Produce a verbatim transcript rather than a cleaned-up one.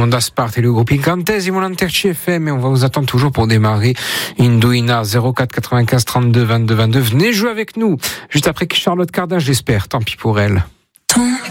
Monde Aspart et le groupe Incantesimo Lanterci F M, et on va vous attendre toujours pour démarrer Induina zéro quatre quatre-vingt-quinze trente-deux vingt-deux vingt-deux. Venez jouer avec nous juste après que Charlotte Cardin, j'espère, tant pis pour elle.